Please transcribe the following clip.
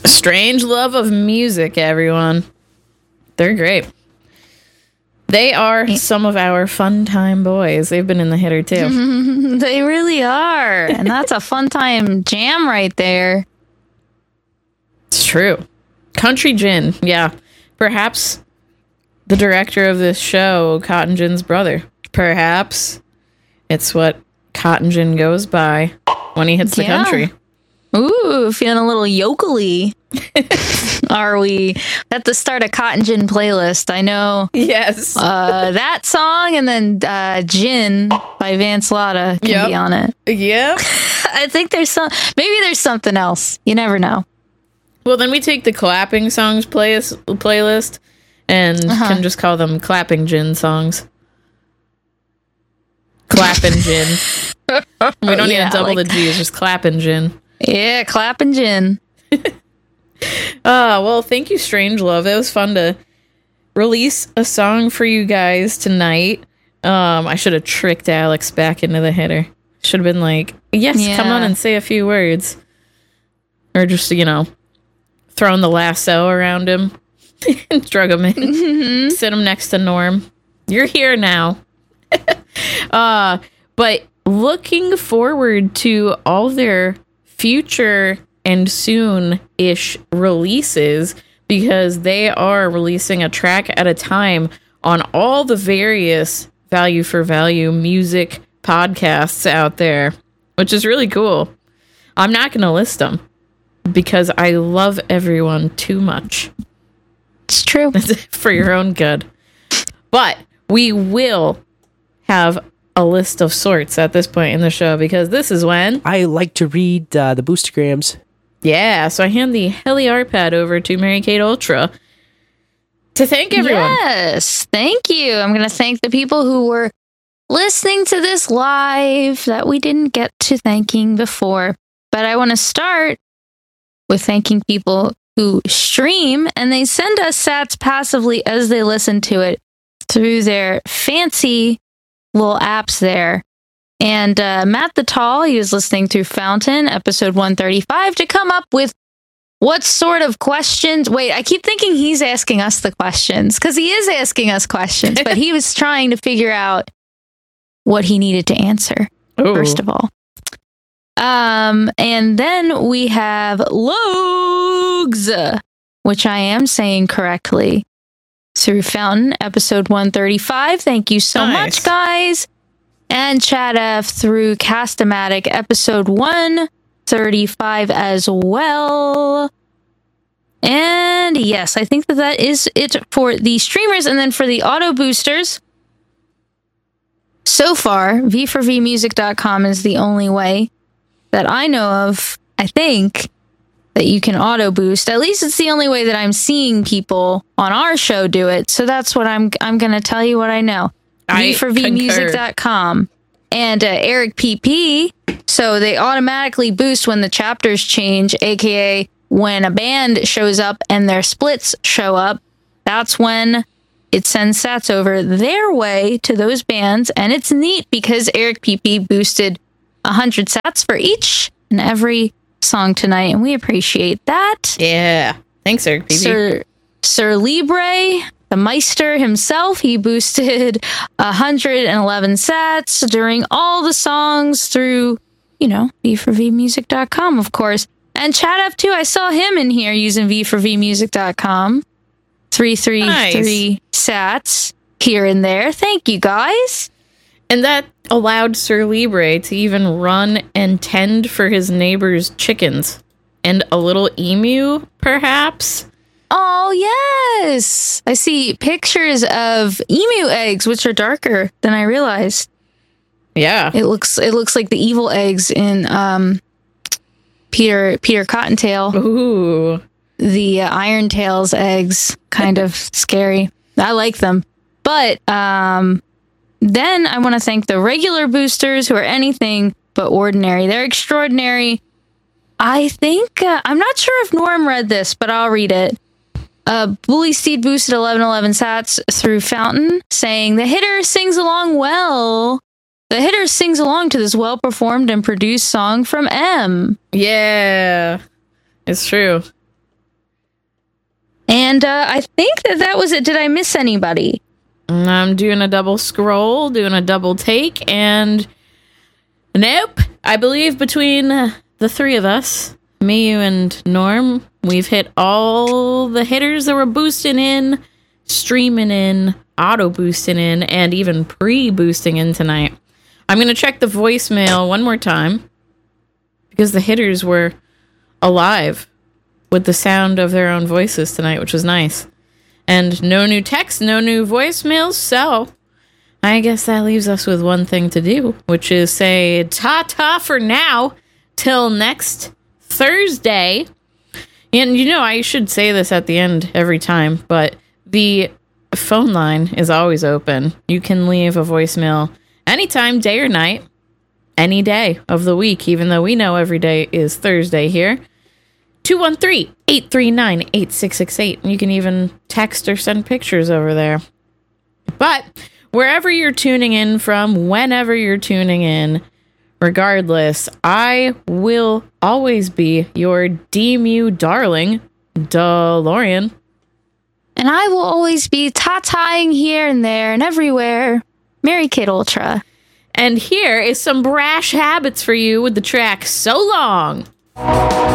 Strange Love of Music, everyone. They're great. They are some of our fun time boys. They've been in the hitter too. They really are. And that's a fun time jam right there. It's true. Country Gin. Yeah. Perhaps the director of this show, Cotton Gin's brother. Perhaps it's what Cotton Gin goes by when he hits the country. Ooh, feeling a little yokely. Are we at the start of Cotton Gin playlist? I know. Yes. That song and then Gin by Vance Lotta can be on it. Yep. I think maybe there's something else. You never know. Well, then we take the clapping songs playlist and can just call them clapping gin songs. Clapping gin. We don't need to double the G's, just clapping gin. Yeah, clapping gin. Well, thank you, Strange Love. It was fun to release a song for you guys tonight. I should have tricked Alex back into the hitter. Should have been like, yes, come on and say a few words. Or just, throwing the lasso around him and drug him in. Sit him next to Norm. You're here now. But looking forward to all their future and soon-ish releases, because they are releasing a track at a time on all the various value for value music podcasts out there, which is really cool. I'm not going to list them because I love everyone too much. It's true. For your own good. But we will have a list of sorts at this point in the show, because this is when I like to read the Boostergrams. Yeah, so I hand the Heli Pad over to Mary Kate Ultra to thank everyone. Yes, thank you. I'm going to thank the people who were listening to this live that we didn't get to thanking before. But I want to start with thanking people who stream, and they send us sats passively as they listen to it through their fancy little apps there. And Matt the Tall, he was listening through Fountain, episode 135, to come up with what sort of questions. Wait, I keep thinking he's asking us the questions, because he is asking us questions, but he was trying to figure out what he needed to answer, first of all. And then we have Logs, which I am saying correctly, through Fountain, episode 135. Thank you so much, guys. And Chad F through Castamatic, episode 135 as well. And yes, I think that is it for the streamers. And then for the auto boosters, so far, v4vmusic.com is the only way that I know of, I think, that you can auto boost. At least it's the only way that I'm seeing people on our show do it. So that's what I'm going to tell you what I know. v4vmusic.com. And Eric PP, so they automatically boost when the chapters change, aka when a band shows up and their splits show up. That's when it sends sats over their way to those bands. And it's neat because Eric PP boosted 100 sats for each and every song tonight, and we appreciate that. Yeah. Thanks, Eric PP. Sir Libre, the Meister himself, he boosted 111 sats during all the songs through, v4vmusic.com, of course. And Chad F2, I saw him in here using v4vmusic.com. 333 sats here and there. Thank you, guys. And that allowed Sir Libre to even run and tend for his neighbor's chickens. And a little emu, perhaps? Oh, yes. I see pictures of emu eggs, which are darker than I realized. Yeah. It looks like the evil eggs in Peter Cottontail. Ooh. The Iron Tails eggs, kind of scary. I like them. But then I want to thank the regular boosters who are anything but ordinary. They're extraordinary. I think, I'm not sure if Norm read this, but I'll read it. Bully Steed boosted 1111 sats through Fountain, saying, the hitter sings along well. The hitter sings along to this well-performed and produced song from M. Yeah, it's true. And I think that was it. Did I miss anybody? I'm doing a double scroll, doing a double take, and nope. I believe between the three of us, me, you, and Norm, we've hit all the hitters that were boosting in, streaming in, auto boosting in, and even pre-boosting in tonight. I'm going to check the voicemail one more time because the hitters were alive with the sound of their own voices tonight, which was nice. And no new text, no new voicemails, so I guess that leaves us with one thing to do, which is say ta-ta for now till next Thursday. And I should say this at the end every time, but the phone line is always open. You can leave a voicemail anytime, day or night, any day of the week, even though we know every day is Thursday here. 213-839-8668. You can even text or send pictures over there. But wherever you're tuning in from, whenever you're tuning in, regardless, I will always be your DMU darling, DeLorean. And I will always be ta-taing here and there and everywhere, Mary Kate Ultra. And here is some brash habits for you with the track So Long.